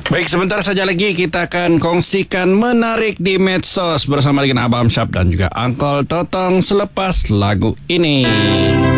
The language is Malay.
Baik, sebentar saja lagi kita akan kongsikan menarik di medsos bersama dengan Abang Syab dan juga Uncle Totong selepas lagu ini.